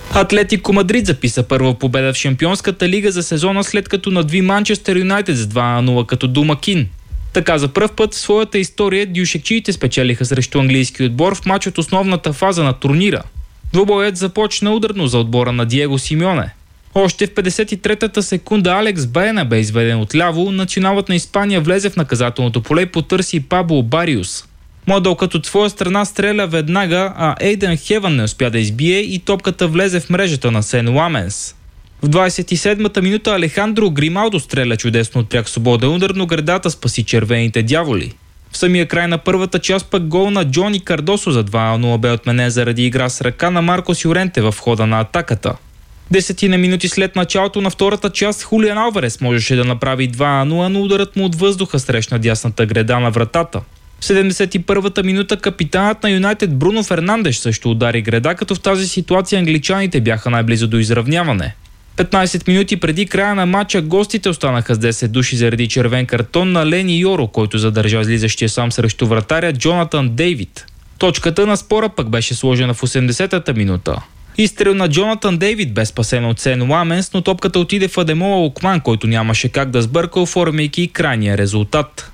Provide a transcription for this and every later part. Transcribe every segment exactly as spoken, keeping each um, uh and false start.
Атлетико Мадрид записа първа победа в Шампионската лига за сезона, след като надви Манчестър Юнайтед с два на нула като домакин. Така за пръв път в своята история дюшекчиите спечелиха срещу английски отбор в матч от основната фаза на турнира. Двубоят започна ударно за отбора на Диего Симеоне. Още в петдесет и третата секунда Алекс Баена бе изведен отляво, националът на Испания влезе в наказателното поле и потърси Пабло Бариус. Младълкът от своя страна стреля веднага, а Ейден Хевън не успя да избие и топката влезе в мрежата на Сен Ламенс. В двадесет и седмата минута Алехандро Грималдо стреля чудесно от пряк свободен удар, но гредата спаси червените дяволи. В самия край на първата част пък гол на Джони Кардосо за два на нула бе отменен заради игра с ръка на Маркос Юренте в хода на атаката. Десетина минути след началото на втората част Хулиан Алварес можеше да направи два на нула, но ударът му от въздуха срещна дясната греда на вратата. В седемдесет и първата минута капитанът на Юнайтед Бруно Фернандеш също удари греда, като в тази ситуация англичаните бяха най-близо до изравняване. петнадесет минути преди края на матча гостите останаха с десет души заради червен картон на Лени Йоро, който задържа излизащия сам срещу вратаря Джонатан Дейвид. Точката на спора пък беше сложена в осемдесетата минута. Изстрел на Джонатан Дейвид бе спасен от Сен Ламенс, но топката отиде в Адемола Лукман, който нямаше как да сбърка, оформяйки крайния резултат.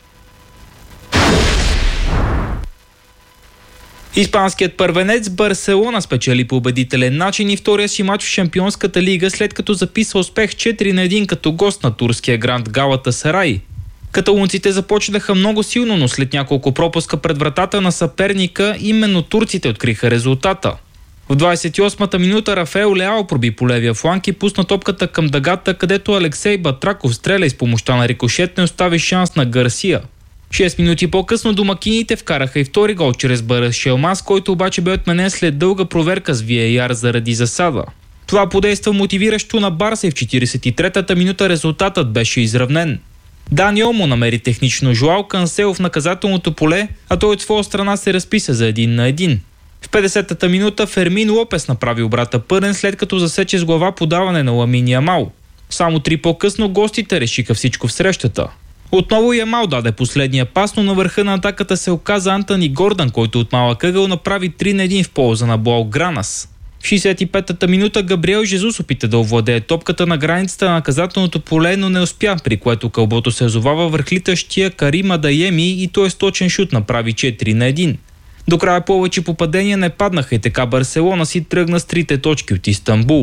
Испанският първенец Барселона спечели по убедителен начин и втория си мач в Шампионската лига, след като записва успех четири на едно като гост на турския гранд Галатасарай. Каталунците започнаха много силно, но след няколко пропуска пред вратата на съперника, именно турците откриха резултата. В двадесет и осмата минута Рафаел Леао проби по левия фланг и пусна топката към дъгата, където Алексей Батраков стреля с помощта на рикошет не остави шанс на Гарсия. Шест минути по-късно домакините вкараха и втори гол чрез Барас Шелмас, който обаче бе отменен след дълга проверка с ви ей ар заради засада. Това подейства мотивиращо на Барса и в четиридесет и третата минута резултатът беше изравнен. Дани Олмо намери технично Жоао Кансело в наказателното поле, а той от своя страна се разписа за един на един. В петдесетата минута Фермин Лопес направи обрата пълен, след като засече с глава подаване на Ламин Ямал. Само три по-късно гостите решиха всичко в срещата. Отново Ямал даде последния пас, но на върха на атаката се оказа Антони Гордан, който от малък ъгъл направи три на едно в полза на Блаугранас. В шейсет и петата минута Габриел Жезус опита да овладее топката на границата на наказателното поле, но не успя, при което кълбото се озовава върху литащия Карим Адаеми и той с точен шут направи четири на едно. До края повече попадения не паднаха и така Барселона си тръгна с трите точки от Истанбул.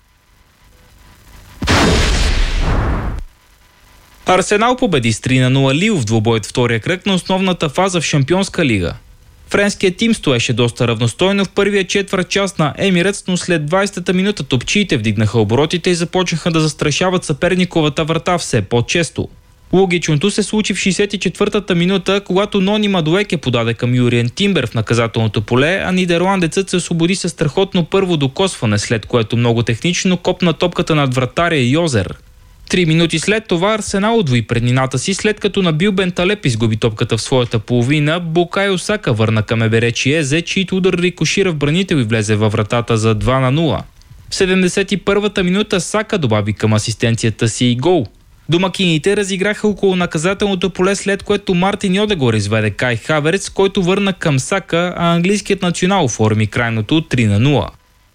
Арсенал победи с три на нула Лил в двубой от втория кръг на основната фаза в Шампионска лига. Френският тим стоеше доста равностойно в първия четвърт час на Емиретс, но след двадесетата минута топчиите вдигнаха оборотите и започнаха да застрашават съперниковата врата все по-често. Логичното се случи в шейсет и четвъртата минута, когато Нони Мадуеке подаде към Юриен Тимбер в наказателното поле, а нидерландецът се освободи със страхотно първо докосване, след което много технично копна топката над вратаря Йозер. Три минути след това Арсенал удвои преднината си, след като Набил Бенталеп изгуби топката в своята половина. Букайо Сака върна към Еберечи Езе, чийто удар рикошира в бранител и влезе във вратата за два на нула. В седемдесет и първата минута Сака добави към асистенцията си и гол. Домакините разиграха около наказателното поле, след което Мартин Йодегор изведе Кай Хаверец, който върна към Сака, а английският национал оформи крайното три на нула.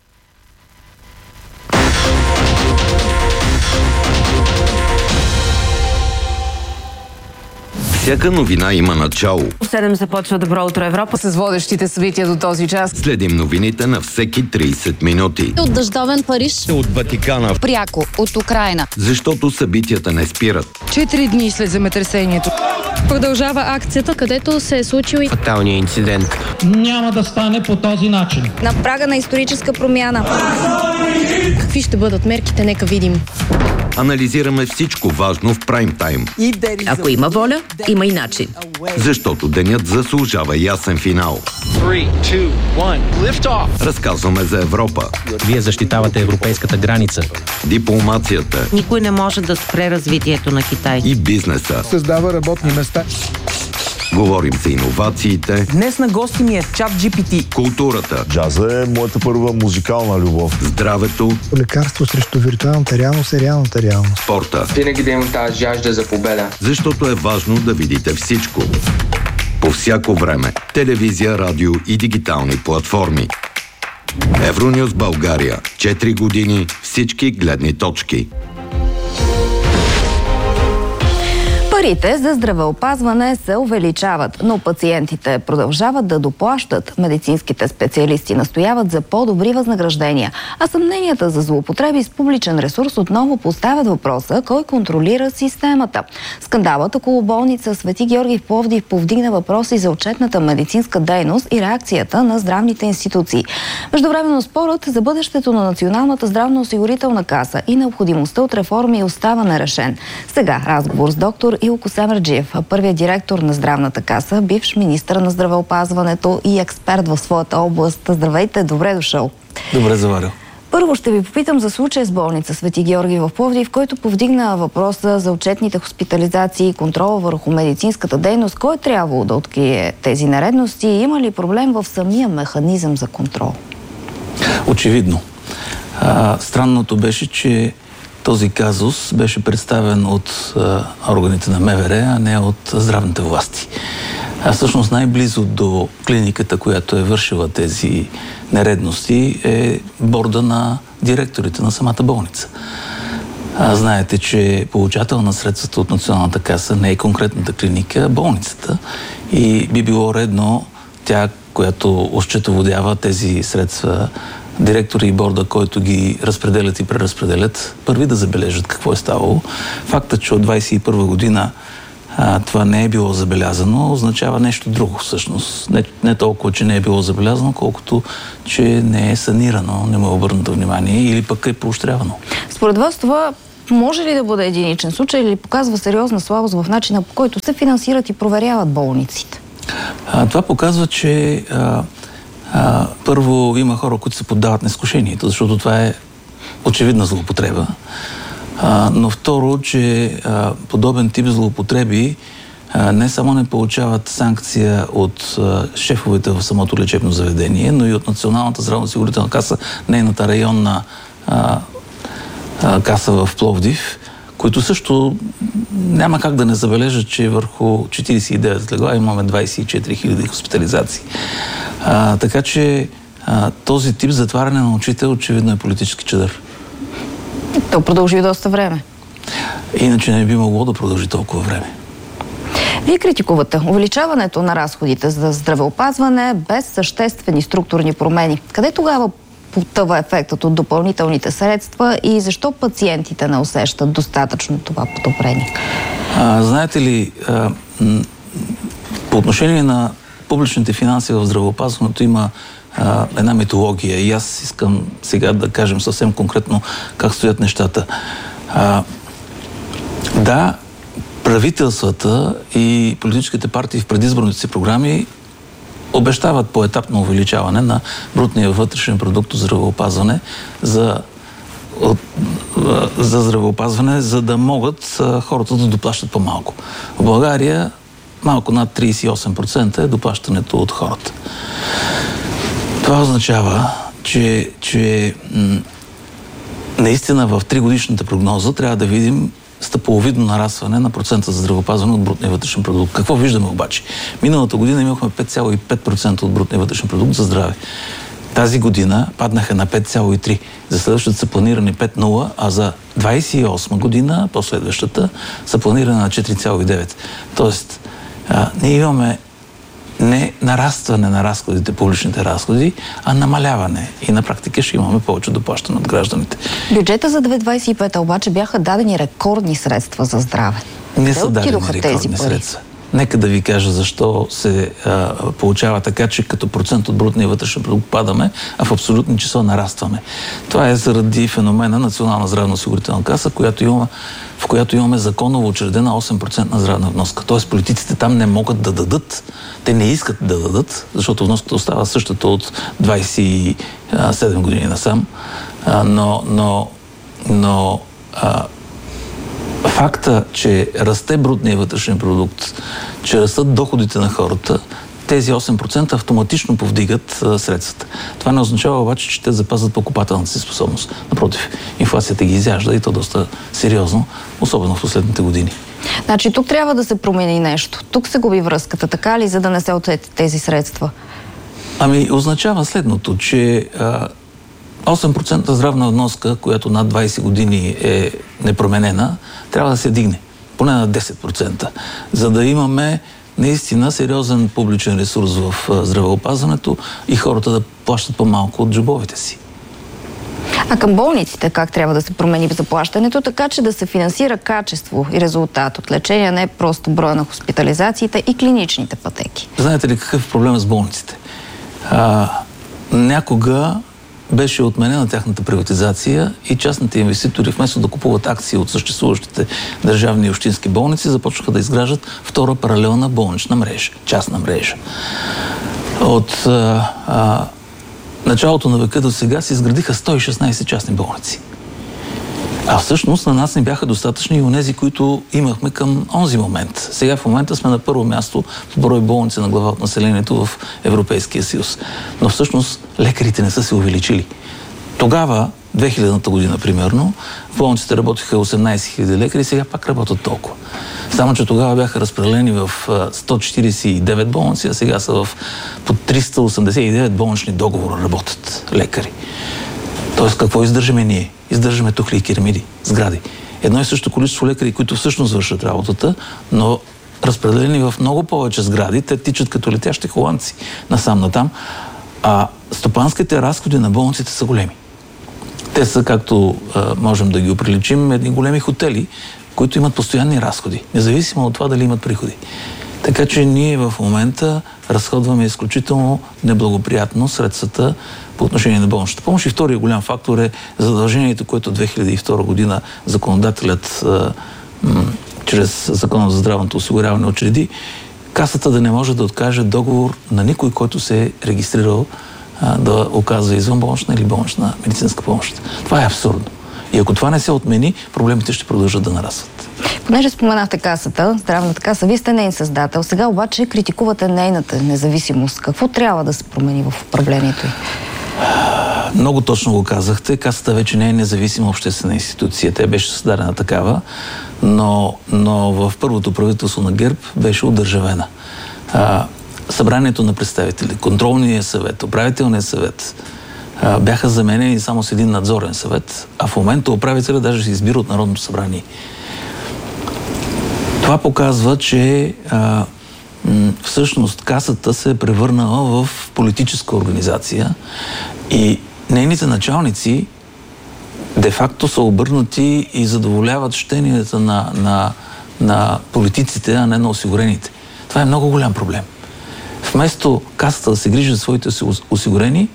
Всяка новина има начало. В седем започва Добро утро Европа с водещите събития до този час. Следим новините на всеки тридесет минути. От дъждовен Париж. От Ватикана. Пряко от Украйна. Защото събитията не спират. Четири дни след земетресението продължава акцията, където се е случил и фаталния инцидент. Няма да стане по този начин. На прага на историческа промяна. Какви ще бъдат мерките, нека видим. Анализираме всичко важно в прайм тайм. Ако има воля, има и начин. Защото денят заслужава ясен финал. три, два, едно, Разказваме за Европа. Вие защитавате европейската граница. Дипломацията. Никой не може да спре развитието на Китай. И бизнеса. Създава работни места. Говорим за иновациите. Днес на гости ми е ChatGPT. Културата. Джаза е моята първа музикална любов. Здравето. Лекарство срещу виртуалната реалност е реалната реалност. Спорта. Винаги да има тази жажда за победа. Защото е важно да видите всичко. По всяко време. Телевизия, радио и дигитални платформи. Евронюс България. Четири години, всички гледни точки. Парите за здравеопазване се увеличават, но пациентите продължават да доплащат. Медицинските специалисти настояват за по-добри възнаграждения, а съмненията за злоупотреби с публичен ресурс отново поставят въпроса кой контролира системата. Скандалът около болница Свети Георги в Пловдив повдигна въпроси за отчетната медицинска дейност и реакцията на здравните институции. Междувременно спорът за бъдещето на Националната здравноосигурителна каса и необходимостта от реформи остава нерешен. Сега разговор с доктор Илко Семерджиев, първият директор на Здравната каса, бивш министър на здравеопазването и експерт в своята област. Здравейте, добре дошъл. Добре заварил. Първо ще ви попитам за случая с болница Свети Георги в Пловдив, който повдигна въпроса за отчетните хоспитализации и контрола върху медицинската дейност. Кой е трябвало да открие тези нередности и има ли проблем в самия механизъм за контрол? Очевидно. А, странното беше, че този казус беше представен от а, органите на МВР, а не от здравните власти. А всъщност най-близо до клиниката, която е вършила тези нередности, е борда на директорите на самата болница. А, знаете, че получател на средствата от Националната каса не е конкретната клиника, а болницата. И би било редно тя, която осчетоводява тези средства, директори и борда, който ги разпределят и преразпределят, първи да забележат какво е ставало. Фактът, че от двадесет и първа година а, това не е било забелязано, означава нещо друго всъщност. Не, не толкова, че не е било забелязано, колкото, че не е санирано, не му е обърнато внимание или пък е поощрявано. Според вас това може ли да бъде единичен случай или показва сериозна слабост в начина, по който се финансират и проверяват болниците? А, това показва, че а, А, първо, има хора, които се поддават на изкушението, защото това е очевидна злоупотреба. А, но второ, че а, подобен тип злоупотреби а, не само не получават санкция от а, шефовете в самото лечебно заведение, но и от Националната здравноосигурителна каса, нейната районна а, а, каса в Пловдив, които също няма как да не забележат, че върху четиридесет и девет легла имаме двадесет и четири хиляди хоспитализации. А, така че а, този тип затваряне на очите очевидно е политически чадър. То продължи доста време. Иначе не би могло да продължи толкова време. Вие критикувате увеличаването на разходите за здравеопазване без съществени структурни промени. Къде тогава потъва ефектът от допълнителните средства и защо пациентите не усещат достатъчно това подобрение? А, знаете ли, а, по отношение на публичните финанси в здравеопазването има а, една митология и аз искам сега да кажем съвсем конкретно как стоят нещата. А, да, правителствата и политическите партии в предизборните си програми обещават поетапно увеличаване на брутния вътрешен продукт от здравеопазване за, от, за здравеопазване, за да могат а, хората да доплащат по-малко. В България малко над тридесет и осем процента е доплащането от хората. Това означава, че, че м- наистина в тригодишната прогноза трябва да видим стъпаловидно нарастване на процента за здравеопазване от брутния вътрешен продукт. Какво виждаме обаче? Миналата година имахме пет цяло и пет процента от брутния вътрешен продукт за здраве. Тази година паднаха на пет цяло и три. За следващата са планирани пет цяло нула, а за двадесет и осма година, последващата, са планирани на четири цяло и девет. Тоест, а, ние имаме не нарастване на разходите, публичните разходи, а намаляване. И на практика ще имаме повече доплащане от гражданите. Бюджета за две хиляди двадесет и пета обаче бяха дадени рекордни средства за здраве. Не Де са дадени рекордни средства. Нека да ви кажа защо се а, получава така, че като процент от брутния вътрешен продукт падаме, а в абсолютни числа нарастваме. Това е заради феномена Национална здравноосигурителна каса, която има, в която имаме законово учредена осем процента здравна вноска. Тоест политиците там не могат да дадат, те не искат да дадат, защото вноската остава същата от двадесет и седем години насам, а, но, но, но а, факта, че расте брутния вътрешен продукт, че растат доходите на хората, тези осем процента автоматично повдигат а, средствата. Това не означава обаче, че те запазват покупателната си способност. Напротив, инфлацията ги изяжда и то доста сериозно, особено в последните години. Значи тук трябва да се промени нещо. Тук се губи връзката, така ли, за да не се отсетят тези средства? Ами, означава следното, че а, осем процента здравна вноска, която над двайсет години е непроменена, трябва да се дигне. Поне на десет процента. За да имаме наистина сериозен публичен ресурс в здравеопазването и хората да плащат по-малко от джобовете си. А към болниците как трябва да се промени заплащането, така че да се финансира качество и резултат от лечение, не просто броя на хоспитализациите и клиничните пътеки? Знаете ли какъв е проблемът с болниците? А, някога беше отменена тяхната приватизация и частните инвеститори, вместо да купуват акции от съществуващите държавни и общински болници, започнаха да изграждат втора паралелна болнична мрежа, частна мрежа. От а, а, началото на века до сега се изградиха сто и шестнайсет частни болници. А всъщност на нас не бяха достатъчни и онези, които имахме към онзи момент. Сега в момента сме на първо място в брой болници на глава от населението в Европейския съюз. Но всъщност лекарите не са се увеличили. Тогава, две хилядната година примерно, в болниците работиха осемнайсет хиляди лекари, сега пак работят толкова. Само че тогава бяха разпределени в сто четирийсет и девет болници, а сега са в под триста осемдесет и девет болнични договора работят лекари. Тоест, какво издържаме ние? Издържаме тухли и керамиди, сгради. Едно и също количество лекари, които всъщност вършат работата, но разпределени в много повече сгради, те тичат като летящи холандци насам натам, а стопанските разходи на болниците са големи. Те са, както а, можем да ги оприличим, едни големи хотели, които имат постоянни разходи, независимо от това дали имат приходи. Така че ние в момента разходваме изключително неблагоприятно средствата по отношение на болничната помощ. И втория голям фактор е задължението, което две хиляди и втора година законодателят а, м, чрез Закона за здравното осигуряване учреди, Касата да не може да откаже договор на никой, който се е регистрирал а, да оказва извънболнична или болнична медицинска помощ. Това е абсурдно. И ако това не се отмени, проблемите ще продължат да нарастват. Понеже споменахте Касата, здравната каса, вие сте нейн създател. Сега обаче критикувате нейната независимост. Какво трябва да се промени в управлението й? Много точно го казахте. Касата вече не е независима обществена институция. Тя беше създадена такава, но, но в първото правителство на ГЕРБ беше удържавена. А, събранието на представители, контролния съвет, управителният съвет а, бяха заменени само с един надзорен съвет, а в момента управителя даже се избира от Народното събрание. Това показва, че а, м- всъщност Касата се е превърнала в политическа организация и нейните началници де-факто са обърнати и задоволяват щенията на, на, на политиците, а не на осигурените. Това е много голям проблем. Вместо Касата да се грижи за своите осигурени,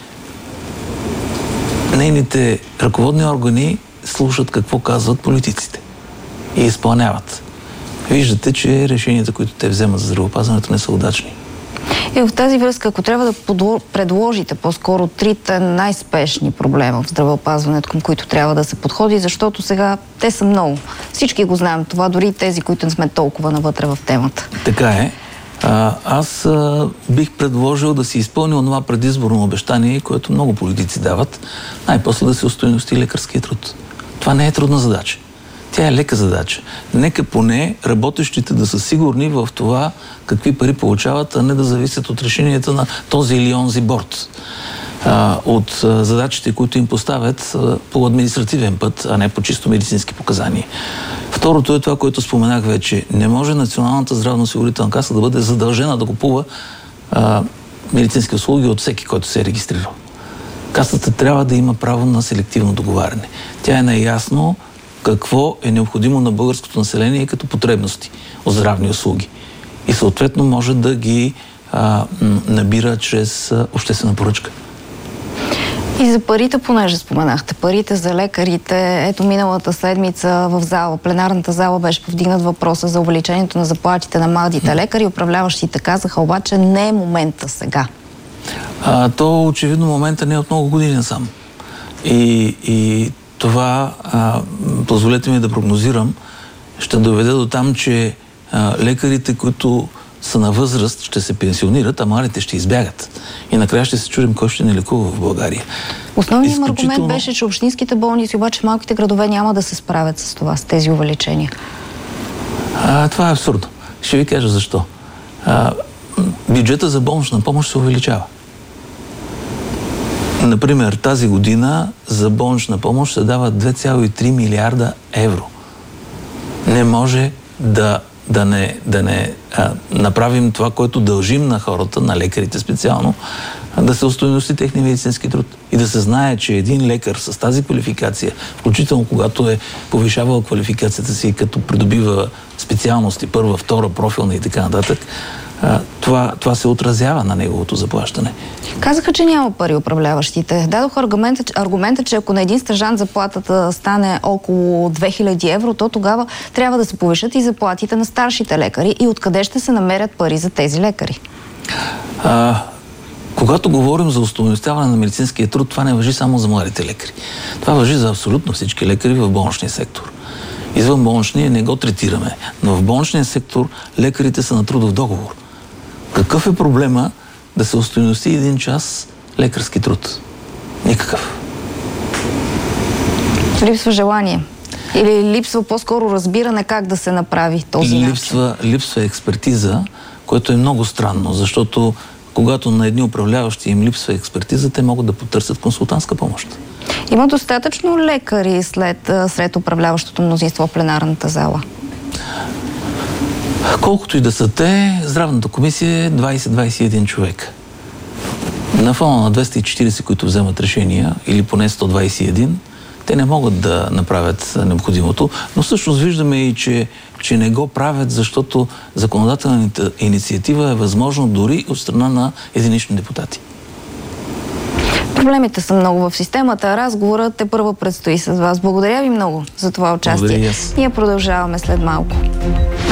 нейните ръководни органи слушат какво казват политиците и изпълняват. Виждате, че решенията, които те вземат за здравеопазването, не са удачни. И в тази връзка, ако трябва да подло... предложите по-скоро трите най-спешни проблема в здравеопазването, към които трябва да се подходи, защото сега те са много. Всички го знаем това, дори тези, които не сме толкова навътре в темата. Така е. А, аз а, бих предложил да се изпълни онова предизборно обещание, което много политици дават, най-после да се устойности лекарския труд. Това не е трудна задача. Тя е лека задача. Нека поне работещите да са сигурни в това какви пари получават, а не да зависят от решенията на този или онзи борд. А, от а, задачите, които им поставят а, по административен път, а не по чисто медицински показания. Второто е това, което споменах вече. Не може Националната здравноосигурителна каса да бъде задължена да купува а, медицински услуги от всеки, който се е регистрирал. Касата трябва да има право на селективно договаряне. Тя е наясно какво е необходимо на българското население като потребности от здравни услуги. И съответно може да ги а, набира чрез а, обществена поръчка. И за парите, понеже споменахте, парите за лекарите, ето миналата седмица в зала, пленарната зала беше повдигнат въпроса за увеличението на заплатите на младите лекари. Управляващите казаха, обаче не е момента сега. А, то очевидно момента не е от много години насам. И, и това, а, позволете ми да прогнозирам, ще доведе до там, че а, лекарите, които са на възраст, ще се пенсионират, а младите ще избягат. И накрая ще се чудим кой ще не лекува в България. Основният им аргумент беше, че общинските болници, обаче малките градове няма да се справят с това, с тези увеличения. А, това е абсурдно. Ще ви кажа защо. А, бюджета за болнична помощ се увеличава. Например, тази година за болнична помощ се дават две цяло и три милиарда евро. Не може да, да не, да не а, направим това, което дължим на хората, на лекарите специално, да се устойности техния медицински труд. И да се знае, че един лекар с тази квалификация, включително когато е повишавал квалификацията си, като придобива специалности, първа, втора, профилна и така нататък, това, това се отразява на неговото заплащане. Казаха, че няма пари управляващите. Дадоха аргумента, аргумента, че ако на един стажант заплатата стане около две хиляди евро, то тогава трябва да се повишат и заплатите на старшите лекари. И откъде ще се намерят пари за тези лекари? А, когато говорим за устойностяване на медицинския труд, това не важи само за младите лекари. Това важи за абсолютно всички лекари в болничния сектор. Извън болничния не го третираме, но в болничния сектор лекарите са на трудов договор. Какъв е проблема да се устойности един час лекарски труд? Никакъв. Липсва желание. Или липсва по-скоро разбиране как да се направи този липсва, начин? Липсва експертиза, което е много странно, защото когато на едни управляващи им липсва експертиза, те могат да потърсят консултантска помощ. Има достатъчно лекари след, сред управляващото мнозинство в пленарната зала? Колкото и да са те, здравната комисия е двайсет до двайсет и един човека. На фона на двеста и четирийсет, които вземат решения, или поне сто двайсет и един, те не могат да направят необходимото, но всъщност виждаме и, че, че не го правят, защото законодателната инициатива е възможно дори от страна на единични депутати. Проблемите са много в системата. Разговорът те първо предстои с вас. Благодаря ви много за това участие. Ние продължаваме след малко.